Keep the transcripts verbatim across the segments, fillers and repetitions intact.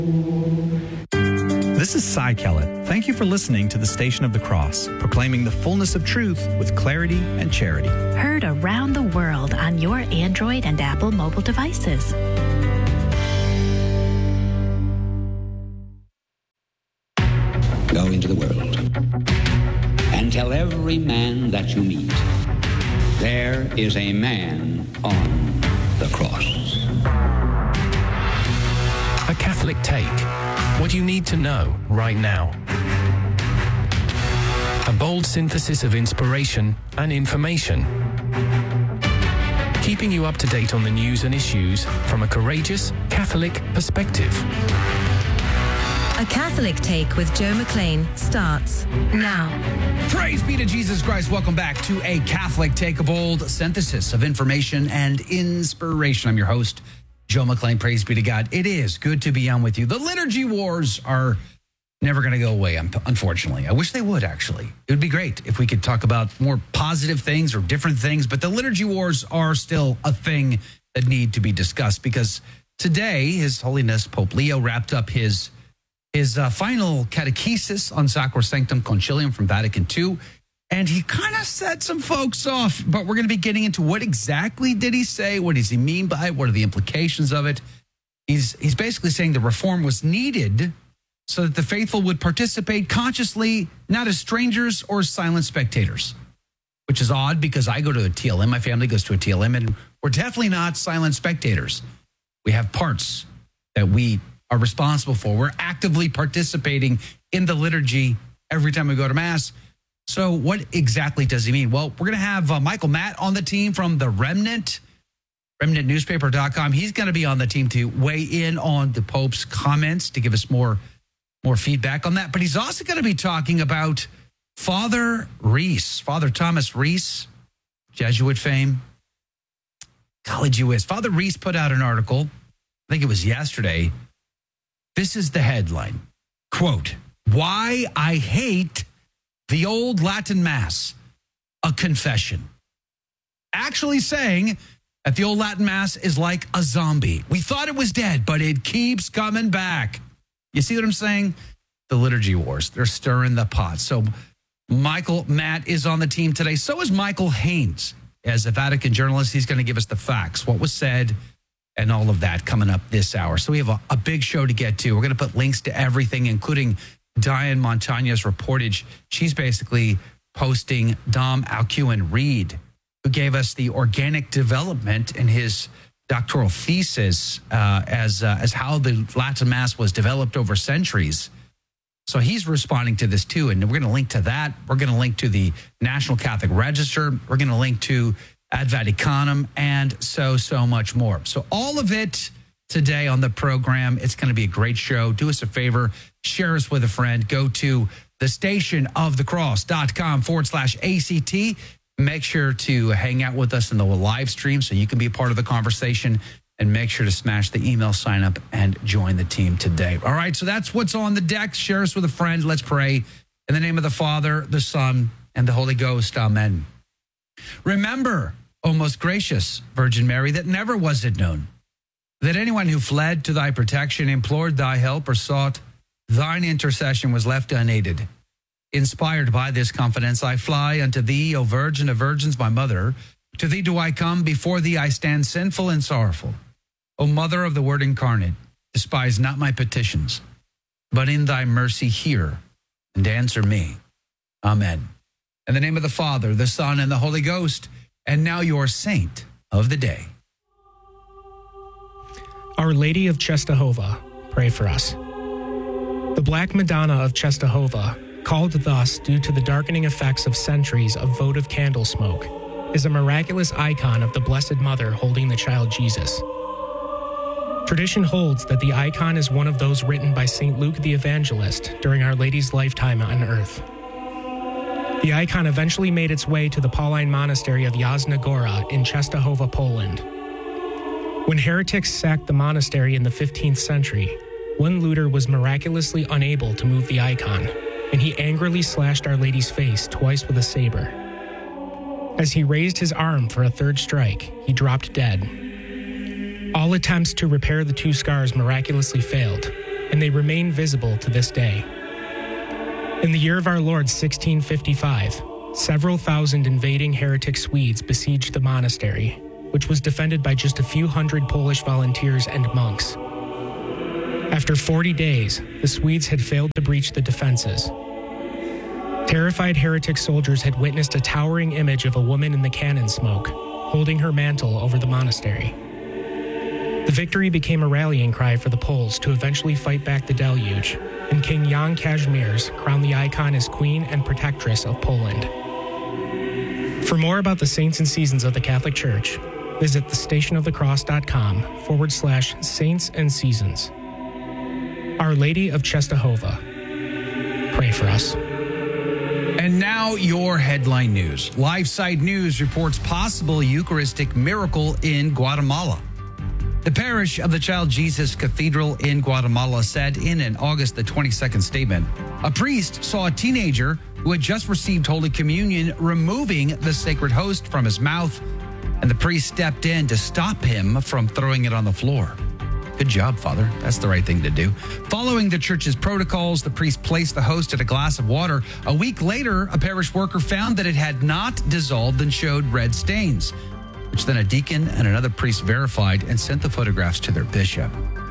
This is Cy Kellett. Thank you for listening to the Station of the Cross, proclaiming the fullness of truth with clarity and charity. Heard around the world on your Android and Apple mobile devices. Go into the world and tell every man that you meet, there is a man on the cross. A Catholic Take. What you need to know right now. A bold synthesis of inspiration and information. Keeping you up to date on the news and issues from a courageous Catholic perspective. A Catholic Take with Joe McLean starts now. Praise be to Jesus Christ. Welcome back to A Catholic Take, a bold synthesis of information and inspiration. I'm your host, Joe McLean. Praise be to God. It is good to be on with you. The liturgy wars are never going to go away, unfortunately. I wish they would, actually. It would be great if we could talk about more positive things or different things, but the liturgy wars are still a thing that need to be discussed, because today, His Holiness Pope Leo wrapped up his his uh, final catechesis on Sacrosanctum Concilium from Vatican Two, and he kind of set some folks off, but we're going to be getting into what exactly did he say, what does he mean by it, what are the implications of it. He's, he's basically saying the reform was needed so that the faithful would participate consciously, not as strangers or silent spectators, which is odd because I go to a T L M, my family goes to a T L M, and we're definitely not silent spectators. We have parts that we are responsible for. We're actively participating in the liturgy every time we go to Mass. So what exactly does he mean? Well, we're going to have uh, Michael Matt on the team from The Remnant, remnant newspaper dot com. He's going to be on the team to weigh in on the Pope's comments, to give us more, more feedback on that. But he's also going to be talking about Father Reese, Father Thomas Reese, Jesuit fame. Golly gee whiz. Father Reese put out an article, I think it was yesterday. This is the headline, quote, "Why I Hate the Old Latin Mass, a Confession." Actually saying that the Old Latin Mass is like a zombie. We thought it was dead, but it keeps coming back. You see what I'm saying? The liturgy wars, they're stirring the pot. So Michael Matt is on the team today. So is Michael Haynes. As a Vatican journalist, he's going to give us the facts, what was said, and all of that coming up this hour. So we have a, a big show to get to. We're going to put links to everything, including Diane Montaña's reportage. She's basically posting Dom Alcuin Reed, who gave us the organic development in his doctoral thesis uh, as, uh, as how the Latin Mass was developed over centuries. So he's responding to this too, and we're going to link to that. We're going to link to the National Catholic Register. We're going to link to Ad Vaticanum, and so, so much more. So all of it today on the program. It's going to be a great show. Do us a favor, share us with a friend. Go to the station of the cross.com forward slash ACT. Make sure to hang out with us in the live stream so you can be a part of the conversation, and make sure to smash the email sign up and join the team today. All right, so that's what's on the deck. Share us with a friend. Let's pray. In the name of the Father, the Son, and the Holy Ghost. Amen. Remember, O most gracious Virgin Mary, that never was it known that anyone who fled to thy protection, implored thy help, or sought thine intercession was left unaided. Inspired by this confidence, I fly unto thee, O Virgin of Virgins, my mother. To thee do I come, before thee I stand sinful and sorrowful. O Mother of the Word incarnate, despise not my petitions, but in thy mercy hear and answer me. Amen. In the name of the Father, the Son, and the Holy Ghost. And now your saint of the day. Our Lady of Czestochowa, pray for us. The Black Madonna of Czestochowa, called thus due to the darkening effects of centuries of votive candle smoke, is a miraculous icon of the Blessed Mother holding the child Jesus. Tradition holds that the icon is one of those written by Saint Luke the Evangelist during Our Lady's lifetime on earth. The icon eventually made its way to the Pauline monastery of Jasna Gora in Czestochowa, Poland. When heretics sacked the monastery in the fifteenth century, one looter was miraculously unable to move the icon, and he angrily slashed Our Lady's face twice with a saber. As he raised his arm for a third strike, he dropped dead. All attempts to repair the two scars miraculously failed, and they remain visible to this day. In the year of our Lord sixteen fifty-five, several thousand invading heretic Swedes besieged the monastery, which was defended by just a few hundred Polish volunteers and monks. After forty days, the Swedes had failed to breach the defenses. Terrified heretic soldiers had witnessed a towering image of a woman in the cannon smoke, holding her mantle over the monastery. The victory became a rallying cry for the Poles to eventually fight back the deluge, and King Jan Kazimierz crowned the icon as Queen and Protectress of Poland. For more about the saints and seasons of the Catholic Church, visit thestationofthecross.com forward slash saints and seasons. Our Lady of Czestochowa, pray for us. And now your headline news. LifeSite News reports possible Eucharistic miracle in Guatemala. The parish of the Child Jesus Cathedral in Guatemala said in an August the twenty-second statement, a priest saw a teenager who had just received Holy Communion removing the sacred host from his mouth, and the priest stepped in to stop him from throwing it on the floor. Good job, Father. That's the right thing to do. Following the church's protocols, the priest placed the host in a glass of water. A week later, a parish worker found that it had not dissolved and showed red stains, which then a deacon and another priest verified and sent the photographs to their bishop.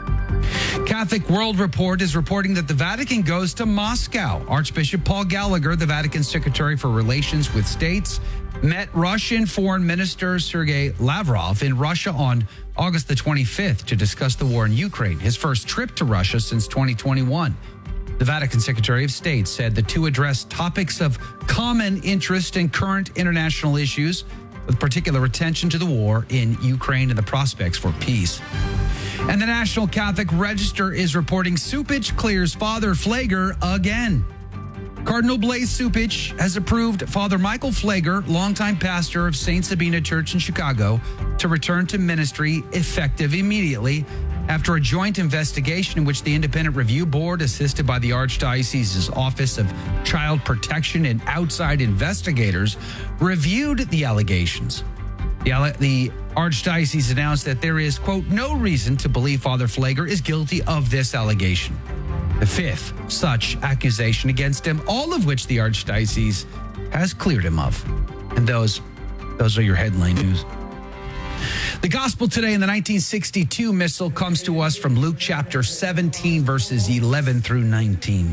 Catholic World Report is reporting that the Vatican goes to Moscow. Archbishop Paul Gallagher, the Vatican Secretary for Relations with States, met Russian Foreign Minister Sergei Lavrov in Russia on August the twenty-fifth to discuss the war in Ukraine, his first trip to Russia since twenty twenty-one. The Vatican Secretary of State said the two addressed topics of common interest in current international issues, with particular attention to the war in Ukraine and the prospects for peace. And the National Catholic Register is reporting Cupich clears Father Pfleger again. Cardinal Blaise Cupich has approved Father Michael Pfleger, longtime pastor of Saint Sabina Church in Chicago, to return to ministry effective immediately after a joint investigation in which the Independent Review Board, assisted by the Archdiocese's Office of Child Protection and outside investigators, reviewed the allegations. The, the Archdiocese announced that there is, quote, no reason to believe Father Pfleger is guilty of this allegation. The fifth such accusation against him, all of which the Archdiocese has cleared him of. And those, those are your headline news. The gospel today in the nineteen sixty-two missal comes to us from Luke chapter seventeen, verses eleven through nineteen.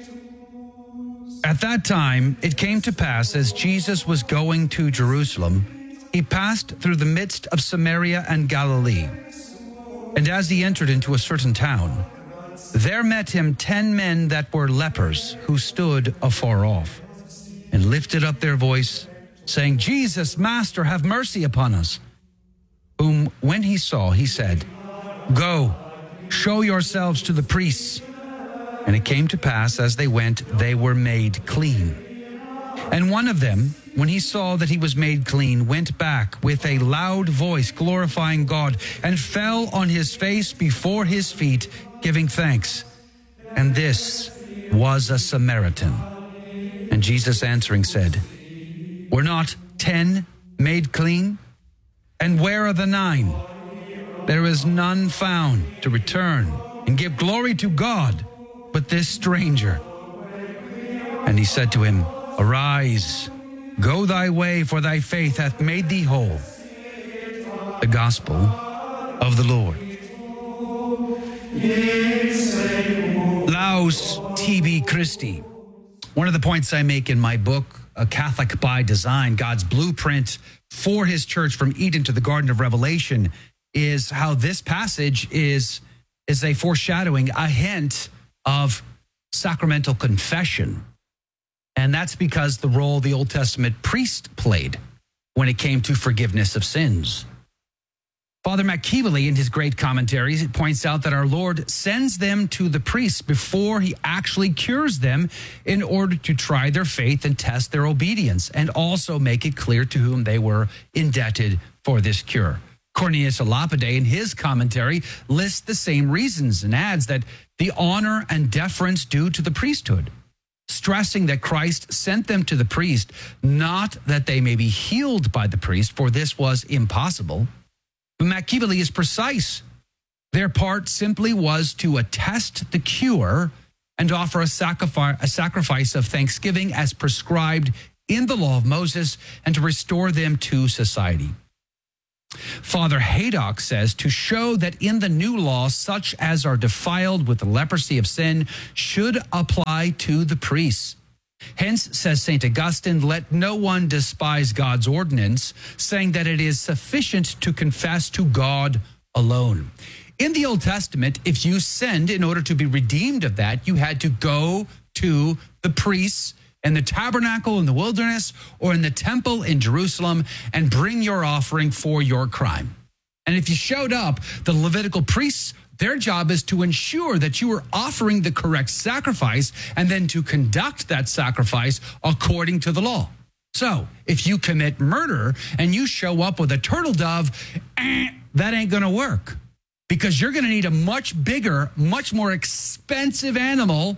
At that time, it came to pass as Jesus was going to Jerusalem, he passed through the midst of Samaria and Galilee. And as he entered into a certain town, there met him ten men that were lepers, who stood afar off, and lifted up their voice, saying, Jesus, Master, have mercy upon us. Whom, when he saw, he said, Go, show yourselves to the priests. And it came to pass, as they went, they were made clean. And one of them, when he saw that he was made clean, went back with a loud voice, glorifying God, and fell on his face before his feet, giving thanks. And this was a Samaritan. And Jesus answering said, Were not ten made clean? And where are the nine? There is none found to return and give glory to God, but this stranger. And he said to him, Arise, go thy way, for thy faith hath made thee whole. The gospel of the Lord. Laus tibi Christi. One of the points I make in my book, A Catholic by Design, God's blueprint for his church from Eden to the Garden of Revelation, is how this passage is, is a foreshadowing, a hint of sacramental confession. And that's because the role the Old Testament priest played when it came to forgiveness of sins. Father McKeeveley, in his great commentaries, points out that our Lord sends them to the priests before he actually cures them in order to try their faith and test their obedience, and also make it clear to whom they were indebted for this cure. Cornelius a Lapide, in his commentary, lists the same reasons and adds that the honor and deference due to the priesthood, stressing that Christ sent them to the priest, not that they may be healed by the priest, for this was impossible. But McKeeveley is precise. Their part simply was to attest the cure and offer a sacrifice, a sacrifice of thanksgiving as prescribed in the law of Moses, and to restore them to society. Father Haydock says to show that in the new law, such as are defiled with the leprosy of sin should apply to the priests. Hence, says Saint Augustine, let no one despise God's ordinance, saying that it is sufficient to confess to God alone. In the Old Testament, if you sinned, in order to be redeemed of that, you had to go to the priests in the tabernacle in the wilderness or in the temple in Jerusalem and bring your offering for your crime. And if you showed up, the Levitical priests, their job is to ensure that you are offering the correct sacrifice and then to conduct that sacrifice according to the law. So if you commit murder and you show up with a turtle dove, eh, that ain't going to work, because you're going to need a much bigger, much more expensive animal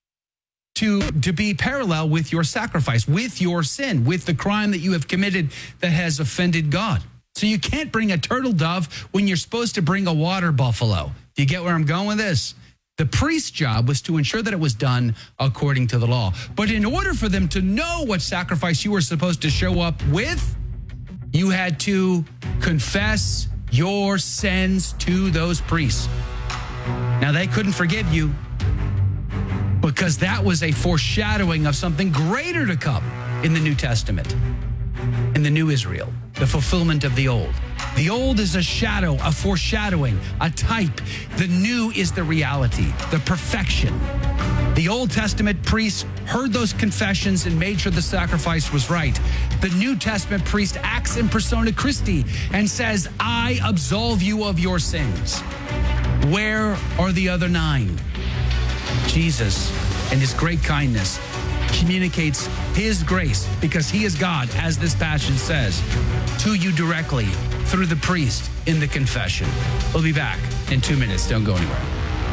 to, to be parallel with your sacrifice, with your sin, with the crime that you have committed that has offended God. So you can't bring a turtle dove when you're supposed to bring a water buffalo. Do you get where I'm going with this? The priest's job was to ensure that it was done according to the law. But in order for them to know what sacrifice you were supposed to show up with, you had to confess your sins to those priests. Now, they couldn't forgive you, because that was a foreshadowing of something greater to come in the New Testament, in the new Israel, the fulfillment of the old. The old is a shadow, a foreshadowing, a type. The new is the reality, the perfection. The Old Testament priests heard those confessions and made sure the sacrifice was right. The New Testament priest acts in persona Christi and says, I absolve you of your sins. Where are the other nine? Jesus, in his great kindness, communicates his grace, because he is God, as this passage says, to you directly through the priest in the confession. We'll be back in two minutes. Don't go anywhere.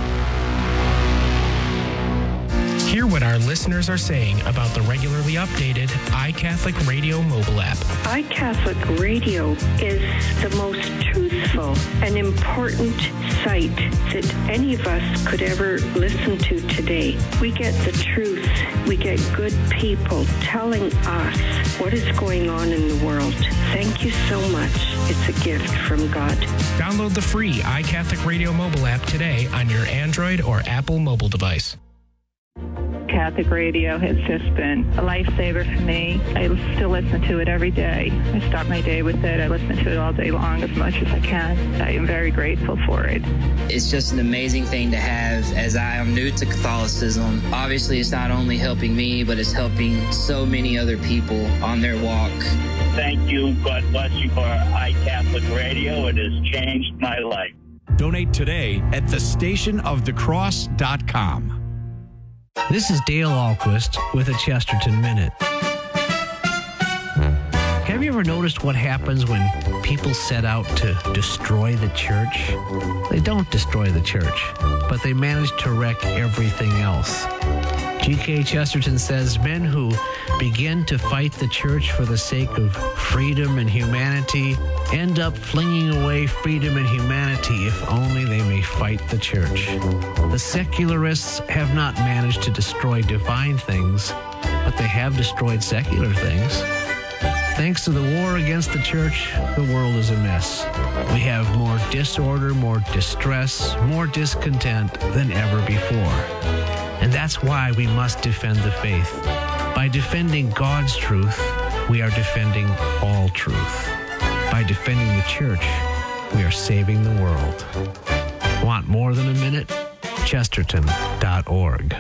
Hear what our listeners are saying about the regularly updated iCatholic Radio mobile app. iCatholic Radio is the most truthful and important site that any of us could ever listen to today. We get the truth. We get good people telling us what is going on in the world. Thank you so much. It's a gift from God. Download the free iCatholic Radio mobile app today on your Android or Apple mobile device. Catholic radio has just been a lifesaver for me. I still listen to it every day. I start my day with it. I listen to it all day long as much as I can. I am very grateful for it. It's just an amazing thing to have, as I am new to Catholicism. Obviously, it's not only helping me, but it's helping so many other people on their walk. Thank you. God bless you for iCatholic Radio. It has changed my life. Donate today at the station of the cross dot com. This is Dale Ahlquist with a Chesterton Minute. Have you ever noticed what happens when people set out to destroy the church? They don't destroy the church, but they manage to wreck everything else. G K Chesterton says men who begin to fight the church for the sake of freedom and humanity end up flinging away freedom and humanity if only they may fight the church. The secularists have not managed to destroy divine things, but they have destroyed secular things. Thanks to the war against the church, the world is a mess. We have more disorder, more distress, more discontent than ever before. And that's why we must defend the faith. By defending God's truth, we are defending all truth. By defending the church, we are saving the world. Want more than a minute? Chesterton dot org.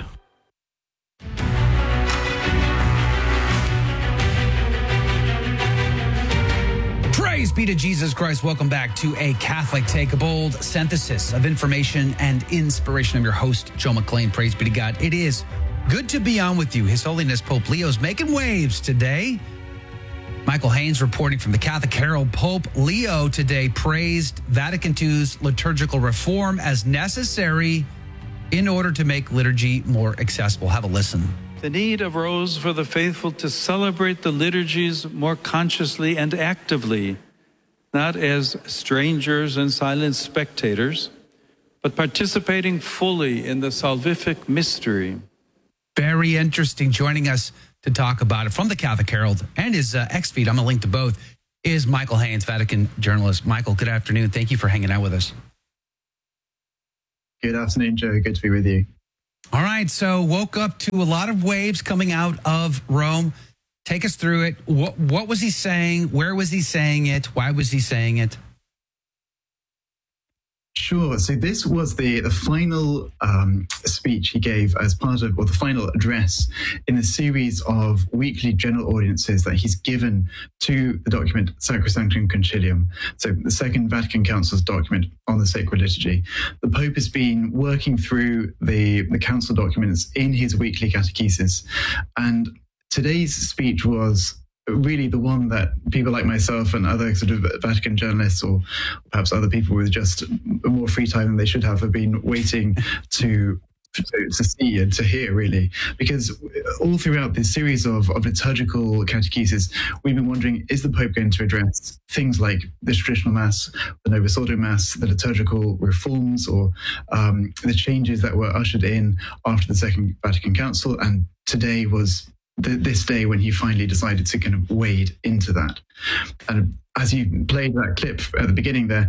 Praise be to Jesus Christ. Welcome back to a Catholic Take a Bold synthesis of information and inspiration. I'm your host, Joe McClain. Praise be to God. It is good to be on with you. His Holiness Pope Leo's making waves today. Michael Haynes reporting from the Catholic Herald. Pope Leo today praised Vatican two's liturgical reform as necessary in order to make liturgy more accessible. Have a listen. The need arose for the faithful to celebrate the liturgies more consciously and actively, not as strangers and silent spectators, but participating fully in the salvific mystery. Very interesting. Joining us to talk about it from the Catholic Herald and his uh, X feed, I'm going to link to both, is Michael Haynes, Vatican journalist. Michael, good afternoon. Thank you for hanging out with us. Good afternoon, Joe. Good to be with you. All right. So woke up to a lot of waves coming out of Rome. Take us through it. What, what was he saying? Where was he saying it? Why was he saying it? Sure. So this was the, the final um, speech he gave as part of, or the final address in a series of weekly general audiences that he's given to the document Sacrosanctum Concilium, so the Second Vatican Council's document on the sacred liturgy. The Pope has been working through the, the council documents in his weekly catechesis, and today's speech was really the one that people like myself and other sort of Vatican journalists, or perhaps other people with just more free time than they should have, have been waiting to to, to see and to hear, really. Because all throughout this series of, of liturgical catechesis, we've been wondering, is the Pope going to address things like the traditional Mass, the Novus Ordo Mass, the liturgical reforms, or um, the changes that were ushered in after the Second Vatican Council? And today was The, this day when he finally decided to kind of wade into that. And as you played that clip at the beginning there,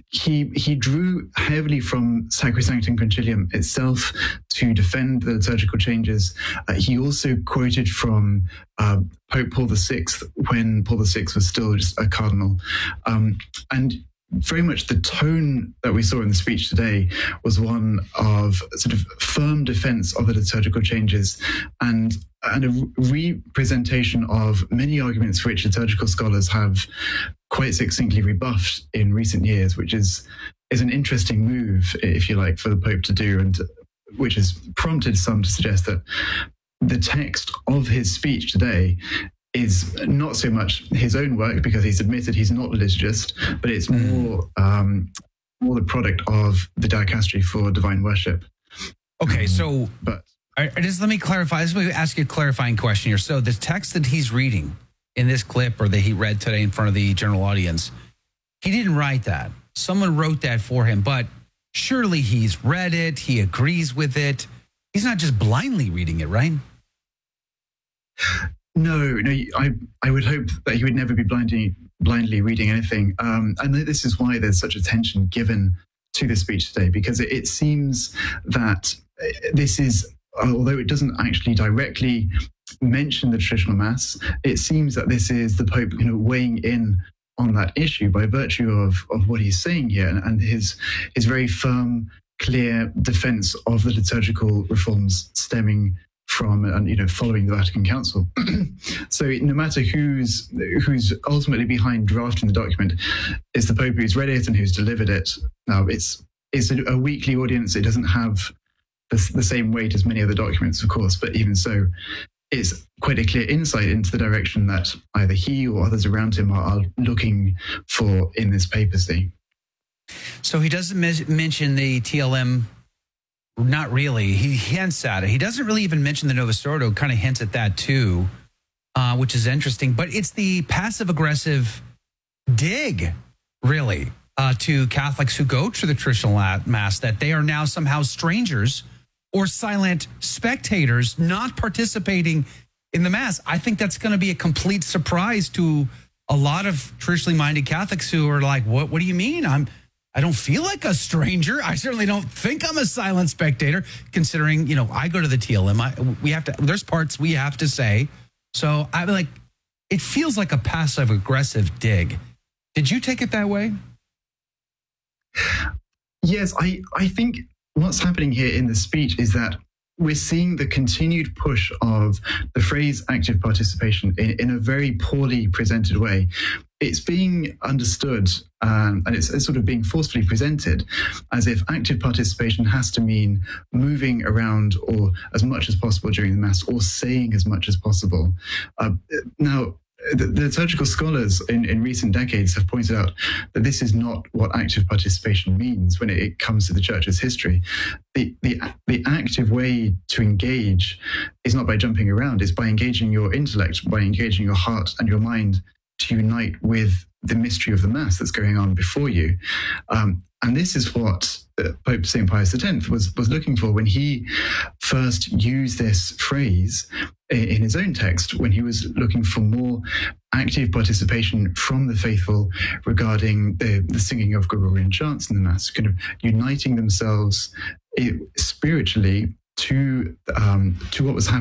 he he drew heavily from Sacrosanctum Concilium itself to defend the liturgical changes. Uh, he also quoted from uh, Pope Paul the Sixth when Paul the Sixth was still just a cardinal. Um, and very much the tone that we saw in the speech today was one of sort of firm defense of the liturgical changes and and a representation of many arguments which liturgical scholars have quite succinctly rebuffed in recent years, which is is an interesting move, if you like, for the Pope to do, and which has prompted some to suggest that the text of his speech today is not so much his own work, because he's admitted he's not a liturgist, but it's more um, more the product of the Dicastery for Divine Worship. Okay, so but I, I just let me clarify. Let me ask you a clarifying question here. So the text that he's reading in this clip, or that he read today in front of the general audience, he didn't write that. Someone wrote that for him, but surely he's read it. He agrees with it. He's not just blindly reading it, right? No, no. I I would hope that he would never be blindly blindly reading anything. Um, and this is why there's such attention given to the speech today, because it, it seems that this is, although it doesn't actually directly mention the traditional Mass, it seems that this is the Pope, you know, weighing in on that issue by virtue of, of what he's saying here, and, and his his very firm, clear defense of the liturgical reforms stemming from and you know following the Vatican Council. So no matter who's who's ultimately behind drafting the document, it's the Pope who's read it and who's delivered it. Now it's it's a, a weekly audience. It doesn't have the, the same weight as many other documents, of course, but even so, it's quite a clear insight into the direction that either he or others around him are, are looking for in this papacy. So he doesn't mes- mention the T L M. Not really. He hints at it. He doesn't really even mention the Novus Ordo, kind of hints at that too, uh, which is interesting. But it's the passive-aggressive dig, really, uh, to Catholics who go to the traditional Mass, that they are now somehow strangers or silent spectators not participating in the Mass. I think that's going to be a complete surprise to a lot of traditionally minded Catholics who are like, what, what do you mean? I'm... I don't feel like a stranger. I certainly don't think I'm a silent spectator, considering, you know, I go to the T L M. I, we have to, there's parts we have to say. So I'm like, it feels like a passive aggressive dig. Did you take it that way? Yes, I, I think what's happening here in the speech is that we're seeing the continued push of the phrase active participation in, in a very poorly presented way. It's being understood um, and it's, it's sort of being forcefully presented as if active participation has to mean moving around or as much as possible during the Mass or saying as much as possible. Uh, now, the, the liturgical scholars in, in recent decades have pointed out that this is not what active participation means when it, it comes to the Church's history. The, the, the active way to engage is not by jumping around, it's by engaging your intellect, by engaging your heart and your mind to unite with the mystery of the Mass that's going on before you. Um, and this is what Pope Saint Pius X was, was looking for when he first used this phrase in his own text, when he was looking for more active participation from the faithful regarding the, the singing of Gregorian chants in the Mass, kind of uniting themselves spiritually to um, to what was happening